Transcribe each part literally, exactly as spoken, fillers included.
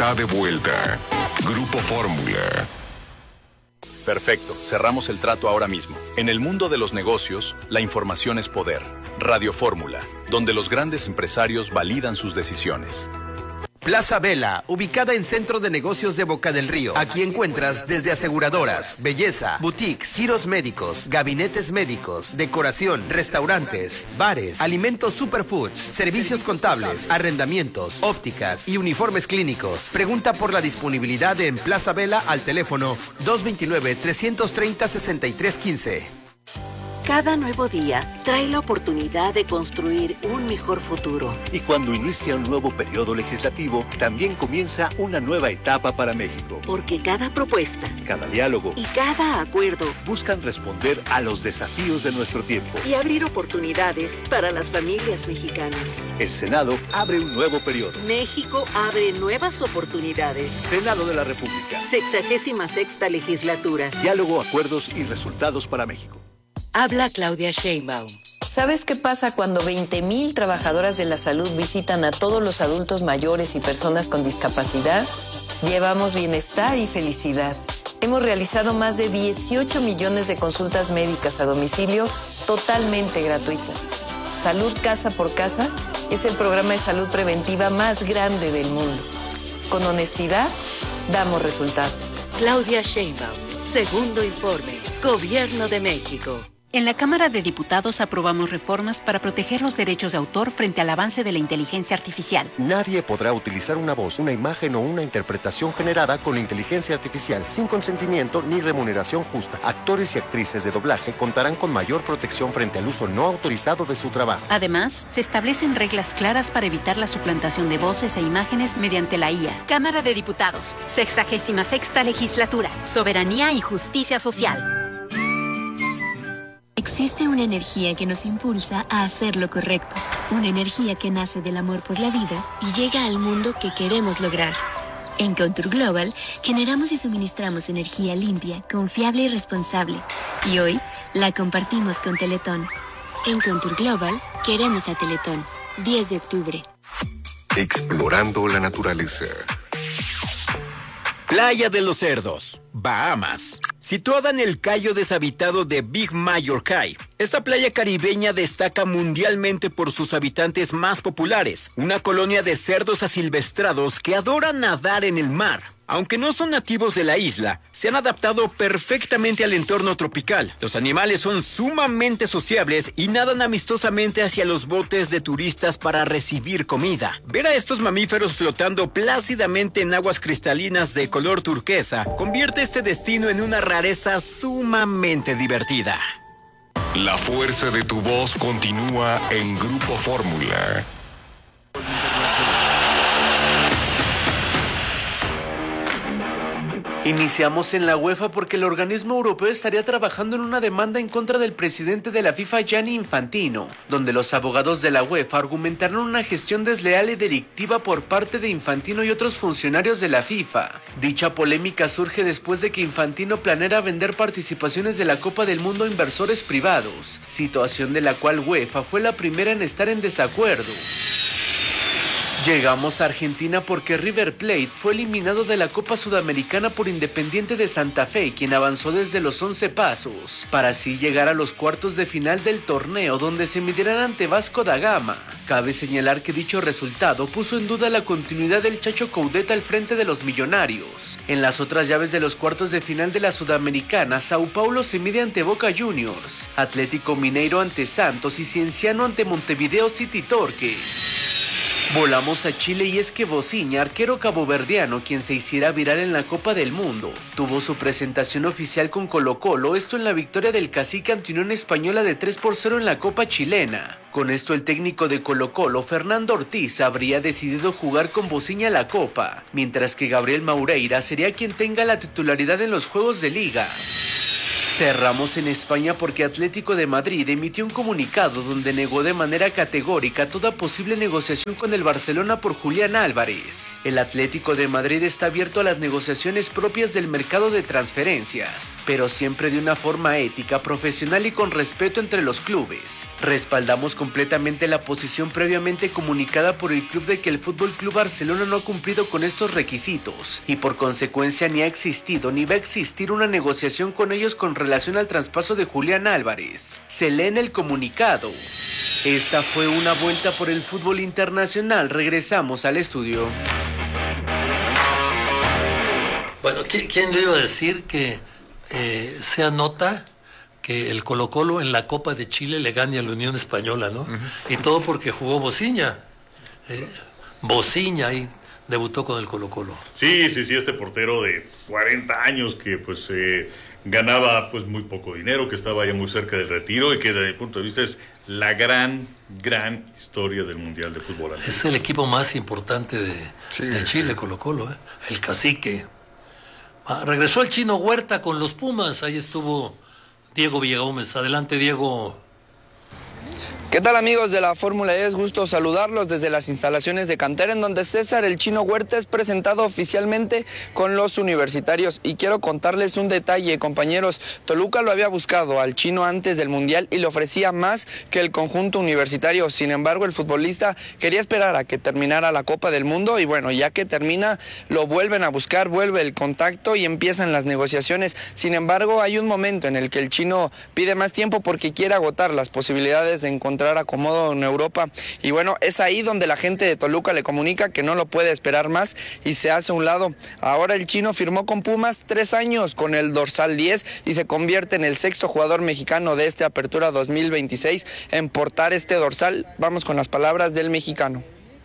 está de vuelta. Grupo Fórmula. Perfecto, cerramos el trato ahora mismo. En el mundo de los negocios, la información es poder. Radio Fórmula, donde los grandes empresarios validan sus decisiones. Plaza Vela, ubicada en Centro de Negocios de Boca del Río. Aquí encuentras desde aseguradoras, belleza, boutiques, giros médicos, gabinetes médicos, decoración, restaurantes, bares, alimentos superfoods, servicios contables, arrendamientos, ópticas y uniformes clínicos. Pregunta por la disponibilidad en Plaza Vela al teléfono dos dos nueve, tres tres cero, seis tres uno cinco. Cada nuevo día trae la oportunidad de construir un mejor futuro. Y cuando inicia un nuevo periodo legislativo, también comienza una nueva etapa para México. Porque cada propuesta, cada diálogo y cada acuerdo buscan responder a los desafíos de nuestro tiempo y abrir oportunidades para las familias mexicanas. El Senado abre un nuevo periodo. México abre nuevas oportunidades. Senado de la República. Sexagésima sexta legislatura. Diálogo, acuerdos y resultados para México. Habla Claudia Sheinbaum. ¿Sabes qué pasa cuando veinte mil trabajadoras de la salud visitan a todos los adultos mayores y personas con discapacidad? Llevamos bienestar y felicidad. Hemos realizado más de dieciocho millones de consultas médicas a domicilio totalmente gratuitas. Salud Casa por Casa es el programa de salud preventiva más grande del mundo. Con honestidad, damos resultados. Claudia Sheinbaum, segundo informe, Gobierno de México. En la Cámara de Diputados aprobamos reformas para proteger los derechos de autor frente al avance de la inteligencia artificial. Nadie podrá utilizar una voz, una imagen o una interpretación generada con inteligencia artificial sin consentimiento ni remuneración justa. Actores y actrices de doblaje contarán con mayor protección frente al uso no autorizado de su trabajo. Además, se establecen reglas claras para evitar la suplantación de voces e imágenes mediante la I A. Cámara de Diputados, sexagésima sexta legislatura, soberanía y justicia social. Existe una energía que nos impulsa a hacer lo correcto. Una energía que nace del amor por la vida y llega al mundo que queremos lograr. En Contour Global, generamos y suministramos energía limpia, confiable y responsable. Y hoy, la compartimos con Teletón. En Contour Global, queremos a Teletón. diez de octubre. Explorando la naturaleza. Playa de los Cerdos, Bahamas. Situada en el cayo deshabitado de Big Major Cay, esta playa caribeña destaca mundialmente por sus habitantes más populares, una colonia de cerdos asilvestrados que adoran nadar en el mar. Aunque no son nativos de la isla, se han adaptado perfectamente al entorno tropical. Los animales son sumamente sociables y nadan amistosamente hacia los botes de turistas para recibir comida. Ver a estos mamíferos flotando plácidamente en aguas cristalinas de color turquesa convierte este destino en una rareza sumamente divertida. La fuerza de tu voz continúa en Grupo Fórmula. Iniciamos en la UEFA porque el organismo europeo estaría trabajando en una demanda en contra del presidente de la FIFA, Gianni Infantino, donde los abogados de la UEFA argumentaron una gestión desleal y delictiva por parte de Infantino y otros funcionarios de la FIFA. Dicha polémica surge después de que Infantino planeara vender participaciones de la Copa del Mundo a inversores privados, situación de la cual UEFA fue la primera en estar en desacuerdo. Llegamos a Argentina porque River Plate fue eliminado de la Copa Sudamericana por Independiente de Santa Fe, quien avanzó desde los once pasos, para así llegar a los cuartos de final del torneo, donde se medirán ante Vasco da Gama. Cabe señalar que dicho resultado puso en duda la continuidad del Chacho Coudet al frente de los millonarios. En las otras llaves de los cuartos de final de la Sudamericana, Sao Paulo se mide ante Boca Juniors, Atlético Mineiro ante Santos y Cienciano ante Montevideo City Torque. Volamos a Chile y es que Bociña, arquero caboverdiano, quien se hiciera viral en la Copa del Mundo, tuvo su presentación oficial con Colo-Colo, esto en la victoria del Cacique ante Unión Española de tres por cero en la Copa chilena. Con esto el técnico de Colo-Colo, Fernando Ortiz, habría decidido jugar con Bociña la Copa, mientras que Gabriel Maureira sería quien tenga la titularidad en los Juegos de Liga. Cerramos en España porque Atlético de Madrid emitió un comunicado donde negó de manera categórica toda posible negociación con el Barcelona por Julián Álvarez. El Atlético de Madrid está abierto a las negociaciones propias del mercado de transferencias, pero siempre de una forma ética, profesional y con respeto entre los clubes. Respaldamos completamente la posición previamente comunicada por el club de que el F C Barcelona no ha cumplido con estos requisitos y por consecuencia ni ha existido ni va a existir una negociación con ellos con relación al traspaso de Julián Álvarez. Se lee en el comunicado. Esta fue una vuelta por el fútbol internacional. Regresamos al estudio. Bueno, ¿quién le iba a decir que eh, se anota que el Colo-Colo en la Copa de Chile le gane a la Unión Española, ¿no? Uh-huh. Y todo porque jugó Bociña. Eh, Bociña ahí debutó con el Colo-Colo. Sí, sí, sí, este portero de cuarenta años que pues eh, ganaba pues muy poco dinero, que estaba ya muy cerca del retiro y que desde mi punto de vista es la gran, gran historia del Mundial de Fútbol. Es el equipo más importante de, sí, de Chile, Colo-Colo, ¿eh? El Cacique. Ah, regresó el Chino Huerta con los Pumas, ahí estuvo Diego Villagómez. Adelante, Diego. ¿Qué tal, amigos de la Fórmula E? Es gusto saludarlos desde las instalaciones de cantera, en donde César el Chino Huerta es presentado oficialmente con los universitarios. Y quiero contarles un detalle, compañeros. Toluca lo había buscado al Chino antes del Mundial y le ofrecía más que el conjunto universitario. Sin embargo, el futbolista quería esperar a que terminara la Copa del Mundo y bueno, ya que termina, lo vuelven a buscar, vuelve el contacto y empiezan las negociaciones. Sin embargo, hay un momento en el que el Chino pide más tiempo porque quiere agotar las posibilidades de encontrar acomodo en Europa y bueno, es ahí donde la gente de Toluca le comunica que no lo puede esperar más y se hace a un lado. Ahora el Chino firmó con Pumas tres años con el dorsal diez y se convierte en el sexto jugador mexicano de esta apertura dos mil veintiséis en portar este dorsal. Vamos con las palabras del mexicano.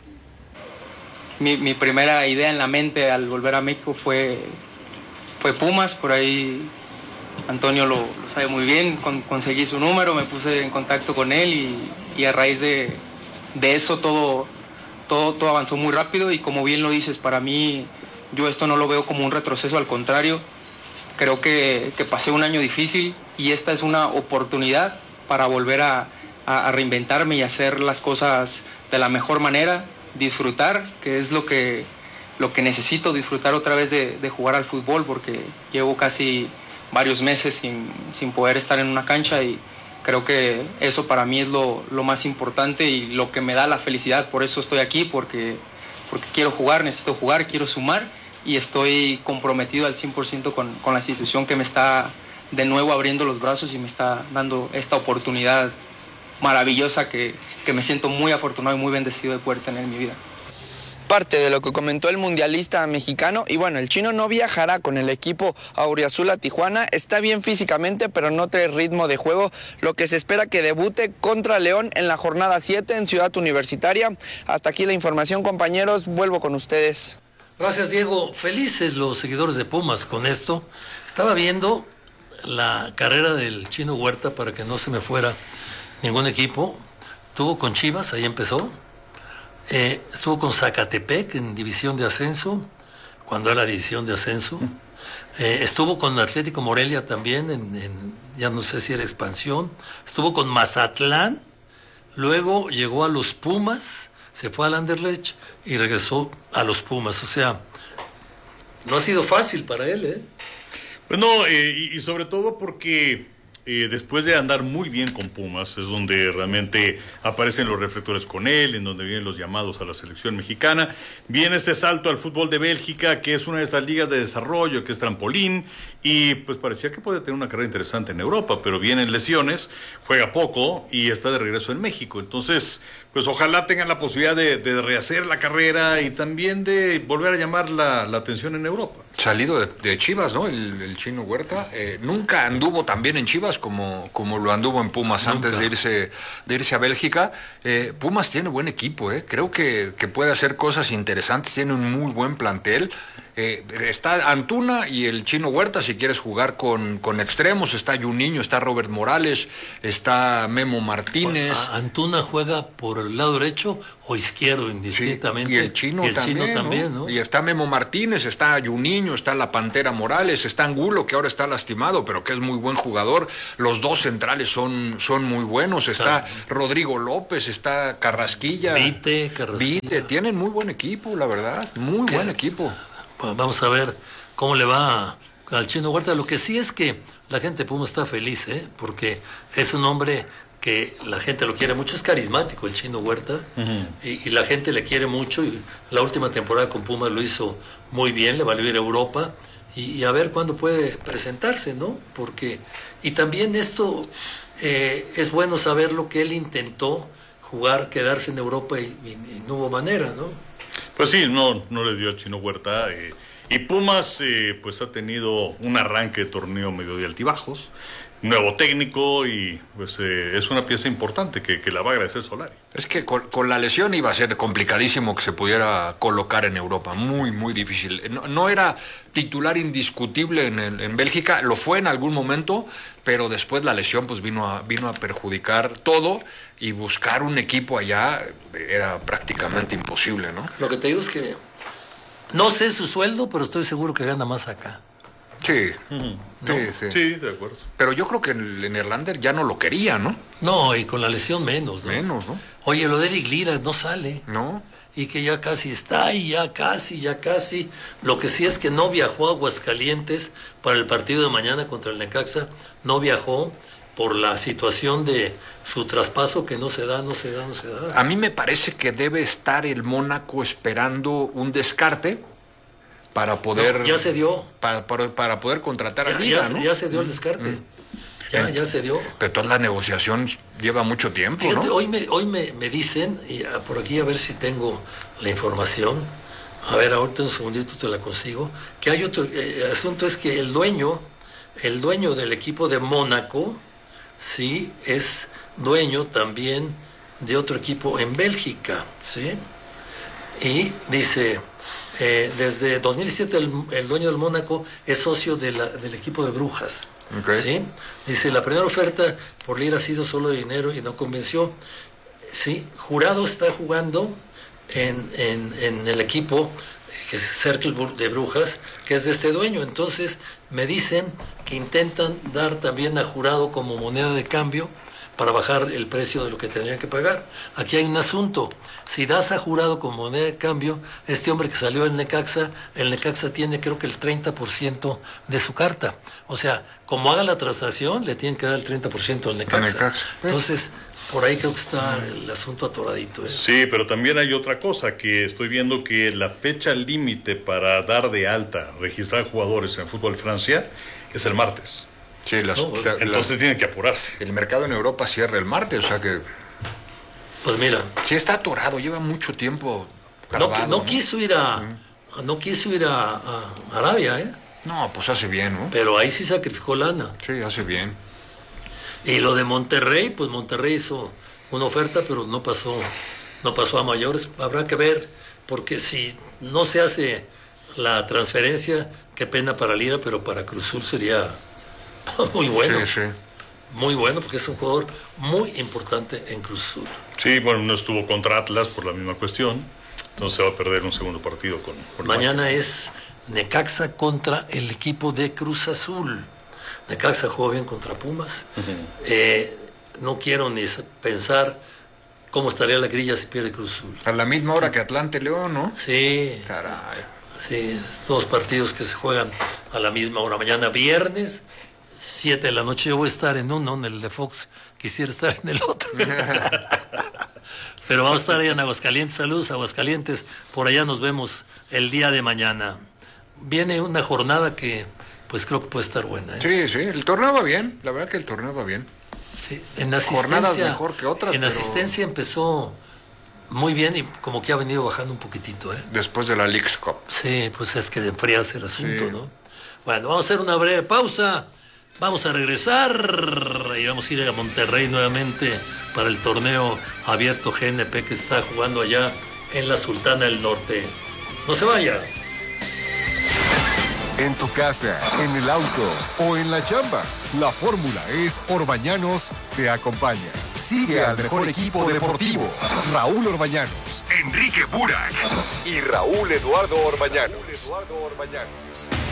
Mi, mi primera idea en la mente al volver a México fue, fue Pumas, por ahí Antonio lo, lo sabe muy bien, con, conseguí su número, me puse en contacto con él y, y a raíz de, de eso todo, todo, todo avanzó muy rápido y como bien lo dices, para mí yo esto no lo veo como un retroceso, al contrario, creo que, que pasé un año difícil y esta es una oportunidad para volver a, a, a reinventarme y hacer las cosas de la mejor manera, disfrutar, que es lo que, lo que necesito, disfrutar otra vez de, de jugar al fútbol porque llevo casi varios meses sin, sin poder estar en una cancha y creo que eso para mí es lo, lo más importante y lo que me da la felicidad. Por eso estoy aquí, porque, porque quiero jugar, necesito jugar, quiero sumar y estoy comprometido al cien por ciento con, con la institución que me está de nuevo abriendo los brazos y me está dando esta oportunidad maravillosa que, que me siento muy afortunado y muy bendecido de poder tener en mi vida. Parte de lo que comentó el mundialista mexicano y bueno, el Chino no viajará con el equipo auriazul a Tijuana, está bien físicamente pero no trae ritmo de juego, lo que se espera que debute contra León en la jornada siete en Ciudad Universitaria. Hasta aquí la información, compañeros, vuelvo con ustedes. Gracias, Diego. Felices los seguidores de Pumas con esto. Estaba viendo la carrera del Chino Huerta para que no se me fuera ningún equipo. Tuvo con Chivas, ahí empezó. Eh, estuvo con Zacatepec en división de ascenso, cuando era división de ascenso. Eh, estuvo con Atlético Morelia también, en, en, ya no sé si era expansión. Estuvo con Mazatlán, luego llegó a los Pumas, se fue al Anderlecht y regresó a los Pumas. O sea, no ha sido fácil para él, ¿eh? Pues no, eh, y, y sobre todo porque Eh, después de andar muy bien con Pumas, es donde realmente aparecen los reflectores con él, en donde vienen los llamados a la selección mexicana. Viene este salto al fútbol de Bélgica, que es una de estas ligas de desarrollo, que es trampolín, y pues parecía que puede tener una carrera interesante en Europa, pero vienen lesiones, juega poco y está de regreso en México. Entonces, pues ojalá tengan la posibilidad de, de rehacer la carrera y también de volver a llamar la, la atención en Europa. Salido de, de Chivas, ¿no? El, el Chino Huerta. Eh, nunca anduvo tan bien en Chivas como, como lo anduvo en Pumas nunca. antes de irse, de irse a Bélgica. Eh, Pumas tiene buen equipo, ¿eh? Creo que, que puede hacer cosas interesantes, tiene un muy buen plantel. Eh, está Antuna y el Chino Huerta, si quieres jugar con, con extremos, está Juninho, está Robert Morales, está Memo Martínez. A, Antuna juega por el lado derecho o izquierdo, indistintamente. Sí, y el Chino y el también, Chino también, ¿no? ¿no? Y está Memo Martínez, está Juninho, está la Pantera Morales, está Angulo, que ahora está lastimado, pero que es muy buen jugador. Los dos centrales son, son muy buenos. Está sí. Rodrigo López, está Carrasquilla. Vite, Carrasquilla. Vite, tienen muy buen equipo, la verdad. Muy buen equipo. Vamos a ver cómo le va al Chino Huerta. Lo que sí es que la gente de Pumas está feliz, ¿eh? Porque es un hombre que la gente lo quiere mucho, es carismático el Chino Huerta, uh-huh. y, y la gente le quiere mucho, y la última temporada con Pumas lo hizo muy bien, le valió ir a Europa, y, y a ver cuándo puede presentarse, ¿no? Porque, y también esto eh, es bueno saber lo que él intentó jugar, quedarse en Europa y, y, y no hubo manera, ¿no? Pues sí, no, no le dio al Chino Huerta. Eh, y Pumas, eh, pues ha tenido un arranque de torneo medio de altibajos, nuevo técnico, y pues eh, es una pieza importante que, que la va a agradecer Solari. Es que con, con la lesión iba a ser complicadísimo que se pudiera colocar en Europa, muy, muy difícil. No, no era titular indiscutible en, en, en Bélgica, lo fue en algún momento, pero después la lesión pues vino a, vino a perjudicar todo, y buscar un equipo allá era prácticamente imposible, ¿no? Lo que te digo es que no sé su sueldo, pero estoy seguro que gana más acá. Sí, uh-huh. sí, no, sí. Sí, de acuerdo. Pero yo creo que el, el Erlander ya no lo quería, ¿no? No, y con la lesión menos, ¿no? Menos, ¿no? Oye, lo de Eric Lira no sale. No. Y que ya casi está, y ya casi, ya casi. Lo que sí es que no viajó a Aguascalientes para el partido de mañana contra el Necaxa. No viajó por la situación de su traspaso, que no se da, no se da, no se da. A mí me parece que debe estar el Mónaco esperando un descarte para poder... No, ya se dio. Para, para, para poder contratar ya, a Liga, ya, ¿no? Ya se dio el descarte. Mm. Ya, ya se dio. Pero toda la negociación lleva mucho tiempo, Fíjate, ¿no? Hoy, me, hoy me, me dicen, y por aquí a ver si tengo la información, a ver, ahorita un segundito te la consigo, que hay otro, eh, el asunto es que el dueño, el dueño del equipo de Mónaco, sí, es dueño también de otro equipo en Bélgica, ¿sí? Y dice, eh, desde dos mil siete el, el dueño del Mónaco es socio de la, del equipo de Brujas, okay. ¿Sí? Dice, la primera oferta por Lira ha sido solo de dinero y no convenció, ¿sí? Jurado está jugando en, en, en el equipo que es Cercle de Brujas, que es de este dueño. Entonces me dicen que intentan dar también a Jurado como moneda de cambio para bajar el precio de lo que tendrían que pagar. Aquí hay un asunto. Si das a Jurado como moneda de cambio, este hombre que salió del Necaxa, el Necaxa tiene creo que el treinta por ciento de su carta. O sea, como haga la transacción, le tienen que dar el treinta por ciento al Necaxa. Necaxa. Entonces, por ahí creo que está el asunto atoradito, ¿eh? Sí, pero también hay otra cosa, que estoy viendo que la fecha límite para dar de alta, registrar jugadores en Fútbol Francia, es el martes. Sí, las, no, la, entonces las, tienen que apurarse. El mercado en Europa cierra el martes, o sea que... Pues mira... Sí está atorado, lleva mucho tiempo grabado, no, no, ¿no? quiso ir a... Uh-huh. No quiso ir a, a Arabia, ¿eh? No, pues hace bien, ¿no? Pero ahí sí sacrificó lana. Sí, hace bien. Y lo de Monterrey, pues Monterrey hizo una oferta, pero no pasó, no pasó a mayores. Habrá que ver, porque si no se hace la transferencia, qué pena para Lira, pero para Cruz Azul sería muy bueno. Sí, sí. Muy bueno, porque es un jugador muy importante en Cruz Azul. Sí, bueno, no estuvo contra Atlas por la misma cuestión, entonces se va a perder un segundo partido con... con Mañana es Necaxa contra el equipo de Cruz Azul. Necaxa jugó bien contra Pumas. Uh-huh. Eh, no quiero ni pensar cómo estaría la grilla si pierde Cruz Azul. A la misma hora que Atlante León, ¿no? Sí. Caray. Sí, dos partidos que se juegan a la misma hora. Mañana viernes, siete de la noche. Yo voy a estar en uno, en el de Fox. Quisiera estar en el otro. Pero vamos a estar ahí en Aguascalientes. Saludos, Aguascalientes. Por allá nos vemos el día de mañana. Viene una jornada que... pues creo que puede estar buena, ¿eh? Sí, sí, el torneo va bien, la verdad que el torneo va bien. Sí, en asistencia, jornadas mejor que otras, en pero... asistencia empezó muy bien y como que ha venido bajando un poquitito, ¿eh? Después de la Leagues Cup. Sí, pues es que enfriarse el asunto, sí. ¿No? Bueno, vamos a hacer una breve pausa, vamos a regresar y vamos a ir a Monterrey nuevamente para el torneo abierto G N P que está jugando allá en la Sultana del Norte. No se vaya. en tu casa, en el auto o en la chamba. La Fórmula E Orbañanos te acompaña. Sigue al mejor equipo deportivo. Raúl Orbañanos, Enrique Burak y Raúl Eduardo Orbañanos. Eduardo Orbañanos.